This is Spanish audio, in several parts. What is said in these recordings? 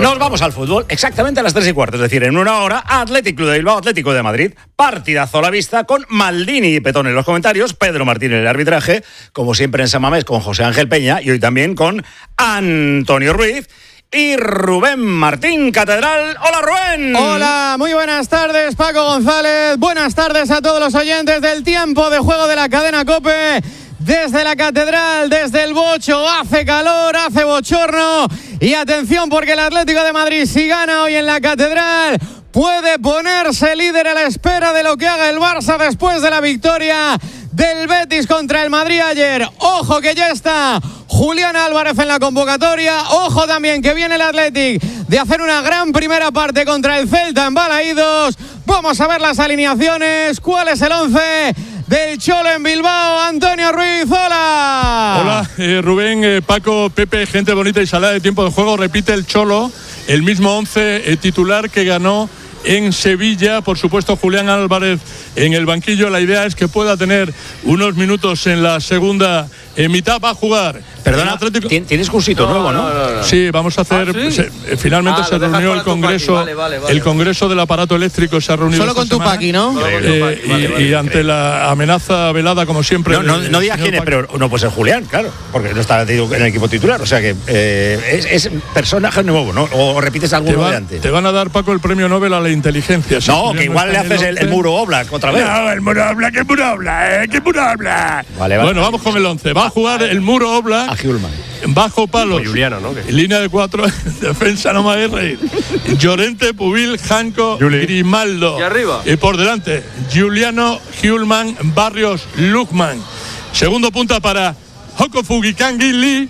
Nos vamos al fútbol exactamente a las 3:15, es decir, en una hora, Athletic Club de Bilbao, Atlético de Madrid. Partidazo a la vista con Maldini y Petón en los comentarios, Pedro Martín en el arbitraje, como siempre en San Mamés con José Ángel Peña y hoy también con Antonio Ruiz y Rubén Martín Catedral. ¡Hola, Rubén! Hola, muy buenas tardes, Paco González. Buenas tardes a todos los oyentes del tiempo de juego de la cadena COPE. Desde la Catedral, desde el Bocho, hace calor, hace bochorno. Y atención porque el Atlético de Madrid, si gana hoy en la Catedral, puede ponerse líder a la espera de lo que haga el Barça después de la victoria del Betis contra el Madrid ayer. Ojo que ya está Julián Álvarez en la convocatoria. Ojo también que viene el Athletic de hacer una gran primera parte contra el Celta en Balaídos. Vamos a ver las alineaciones. ¿Cuál es el 11 del Cholo en Bilbao? Antonio Ruiz, hola. Hola, Rubén, Paco, Pepe, gente bonita y salada de tiempo de juego. Repite el Cholo, el mismo 11 titular que ganó en Sevilla. Por supuesto, Julián Álvarez en el banquillo. La idea es que pueda tener unos minutos en la segunda mitad. Va a jugar. Perdona, tienes cursito nuevo, ¿no? Sí, vamos a hacer. ¿Sí? Finalmente se reunió el Congreso. Vale. El Congreso del Aparato Eléctrico se ha reunido. Solo con Tupaki, ¿no? Y ante la amenaza velada, como siempre. No digas quién es, pero no puede ser Julián, claro, porque no está en el equipo titular. O sea que es personaje nuevo, ¿no? O repites alguno de antes. Te van a dar, Paco, el premio Nobel a la inteligencia. No, que igual le haces el muro Oblak otra vez. No, el muro Oblak, ¿qué muro Oblak? Vale. Bueno, vamos con el 11. Va a jugar el muro Oblak. Bajo palos. Juliano, ¿no? Línea de 4. Defensa, no me hagáis reír. Llorente, Pubil, Janko, Grimaldo. Y arriba. Y por delante, Giuliano, Hjulman, Barrios, Lukman. Segundo punta para Hokofugi, Kangili.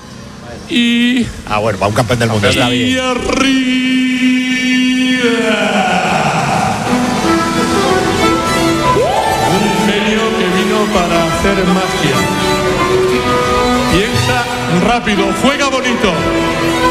Y. Bueno, va un campeón del mundo. Está bien. Y arriba. Un genio que vino para hacer magia. Piensa rápido, juega bonito.